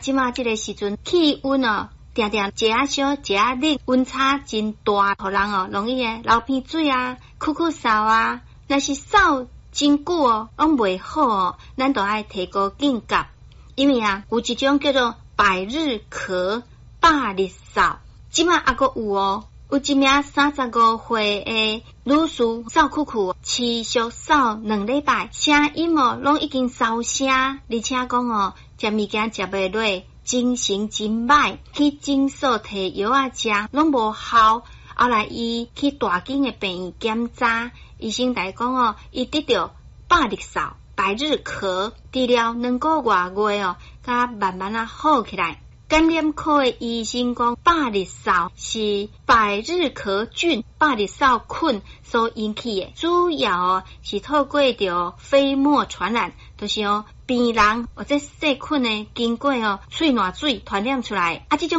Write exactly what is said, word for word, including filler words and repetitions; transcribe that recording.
即马即个时阵气温哦，定定一下烧一下冷，温差真大，互人哦容易诶流鼻水啊、咳咳嗽啊。若是扫真久哦，拢袂好哦，咱就爱提高警觉，因为啊有一种叫做百日咳、百日扫，即马还阁有哦。有一名三十五岁的女士扫酷酷，持续扫两礼拜，声音哦拢已经烧声，而且讲哦食物件食袂落，精神真歹，去诊所摕药啊食拢无效。后来伊去大间的病院检查，医生来讲哦，伊得着百日扫、百日咳，治疗两个月月哦，甲慢慢啊好起来。感染科的医生讲，百日扫是百日咳菌、百日扫菌所引起的，主要哦是透过着飞沫传染，就是哦病人或者细菌呢经过哦喙烂水传染出来，啊这种